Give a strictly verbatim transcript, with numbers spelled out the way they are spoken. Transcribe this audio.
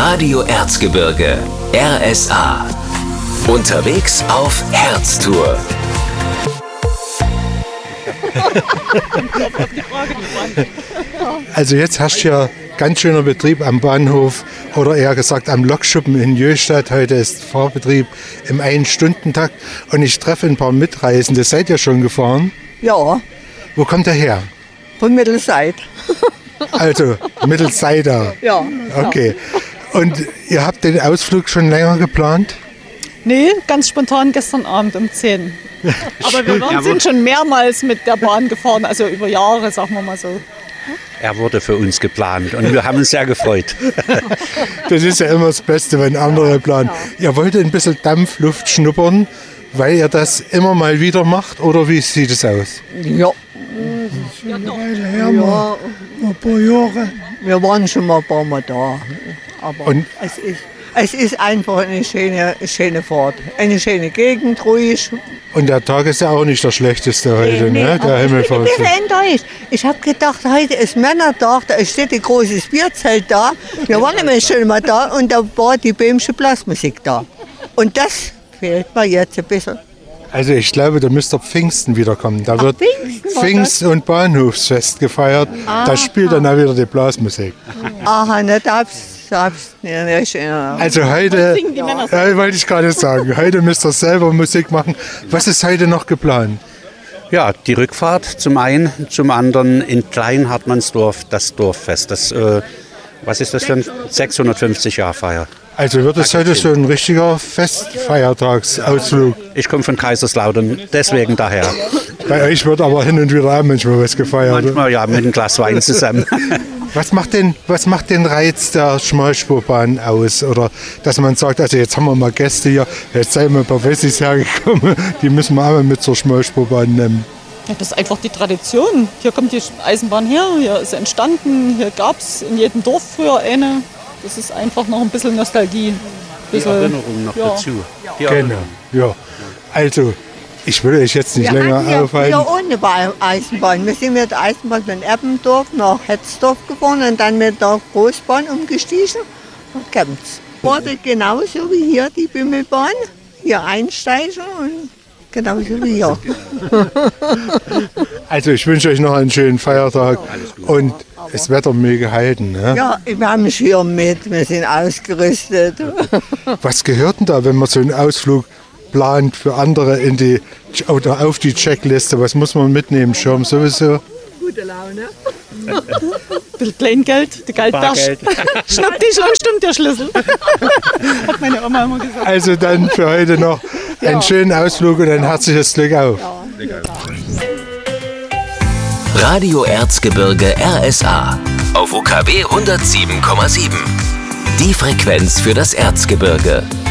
Radio Erzgebirge, R S A. Unterwegs auf Herztour. Also jetzt herrscht hier ganz schöner Betrieb am Bahnhof oder eher gesagt am Lokschuppen in Jöhstadt. Heute ist Fahrbetrieb im Ein-Stunden-Takt und ich treffe ein paar Mitreisende. Seid ihr schon gefahren? Ja. Wo kommt ihr her? Von Mittelseid. Also Mittelseida. Ja. Okay. Und ihr habt den Ausflug schon länger geplant? Nee, ganz spontan gestern Abend um zehn. Aber wir waren, sind schon mehrmals mit der Bahn gefahren, also über Jahre, sagen wir mal so. Er wurde für uns geplant und wir haben uns sehr gefreut. Das ist ja immer das Beste, wenn andere planen. Ihr wollt ein bisschen Dampfluft schnuppern, weil ihr das immer mal wieder macht, oder wie sieht es aus? Ja. Ja, eine Weile her, mal, ein paar Jahre. Wir waren schon mal ein paar Mal da. Aber Und? es ist, es ist einfach eine schöne, schöne Fahrt. Eine schöne Gegend, ruhig. Und der Tag ist ja auch nicht der schlechteste heute, Nee, ne? Der aber Himmel ich bin ein bisschen enttäuscht. Ich habe gedacht, heute ist Männertag, da steht ein großes Bierzelt da. Wir waren nämlich schon mal da und da war die böhmische Blasmusik da. Und das fehlt mir jetzt ein bisschen. Also ich glaube, da müsste Pfingsten wiederkommen. Da wird Pfingsten war Pfingst- und Bahnhofsfest gefeiert. Da spielt dann auch wieder die Blasmusik. Aha, ne, da hab's, da hab's nicht. Ja. Also heute, singen die Männer so? ja, wollte ich gerade sagen, heute müsst ihr selber Musik machen. Was ist heute noch geplant? Ja, die Rückfahrt zum einen, zum anderen in Kleinhartmannsdorf das Dorffest. Das, äh, was ist das für ein sechshundertfünfzig Jahr Feier? Also wird es heute so ein richtiger Festfeiertagsausflug. Ich komme von Kaiserslautern, deswegen daher. Bei euch wird aber hin und wieder auch manchmal was gefeiert. Manchmal ja mit einem Glas Wein zusammen. Was macht, den, was macht den Reiz der Schmalspurbahn aus? Oder dass man sagt, also jetzt haben wir mal Gäste hier, jetzt seien wir ein paar Wessis hergekommen, die müssen wir auch mal mit zur Schmalspurbahn nehmen. Ja, das ist einfach die Tradition. Hier kommt die Eisenbahn her, hier ist sie entstanden, hier gab es in jedem Dorf früher eine. Das ist einfach noch ein bisschen Nostalgie. Ein Die bisschen, Erinnerung noch ja. dazu. Die Genau, Erinnerung. ja. Also, ich will euch jetzt nicht Wir länger hatten hier, aufhalten. hier ohne Ba- Eisenbahn. Wir sind mit der Eisenbahn von Eppendorf nach Hetzdorf gefahren und dann mit der Großbahn umgestiegen nach Chemnitz. Wurde genauso wie hier die Bimmelbahn. Hier einsteigen und genauso wie hier. Also ich wünsche euch noch einen schönen Feiertag und das Wetter möge halten. Ne? Ja, wir haben einen Schirm mit, wir sind ausgerüstet. Was gehört denn da, wenn man so einen Ausflug plant für andere in die, oder auf die Checkliste? Was muss man mitnehmen? Schirm sowieso? Gute Laune. Ein bisschen Kleingeld, der Geldbärsch. Schnapp dich und stimmt der Schlüssel. Hat meine Oma immer gesagt. Also dann für heute noch einen schönen Ausflug und ein herzliches Glück auf. Radio Erzgebirge R S A auf U K W hundertsieben Komma sieben. Die Frequenz für das Erzgebirge.